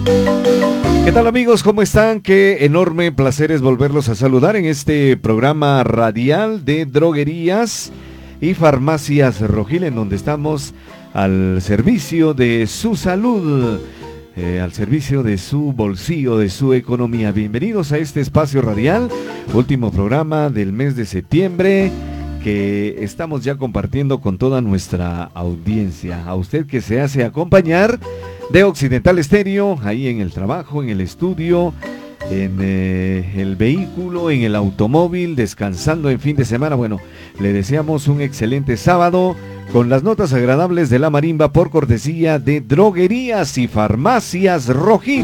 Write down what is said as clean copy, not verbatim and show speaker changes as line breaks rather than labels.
¿Qué tal, amigos? ¿Cómo están? Qué enorme placer es volverlos a saludar en este programa radial de droguerías y farmacias Rojil, en donde estamos al servicio de su salud, al servicio de su bolsillo, de su economía. Bienvenidos a este espacio radial, último programa del mes de septiembre, que estamos ya compartiendo con toda nuestra audiencia. A usted que se hace acompañar de Occidental Estéreo, ahí en el trabajo, en el estudio, en el vehículo, en el automóvil, descansando en fin de semana. Bueno, le deseamos un excelente sábado con las notas agradables de la marimba por cortesía de Droguerías y Farmacias Rojil.